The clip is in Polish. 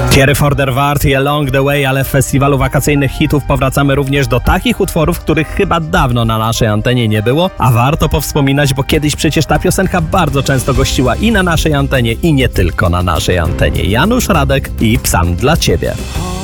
Thierry Forderwart i Along the Way, ale w festiwalu wakacyjnych hitów powracamy również do takich utworów, których chyba dawno na naszej antenie nie było, a warto powspominać, bo kiedyś przecież ta piosenka bardzo często gościła i na naszej antenie, i nie tylko na naszej antenie. Janusz Radek i Psalm dla Ciebie.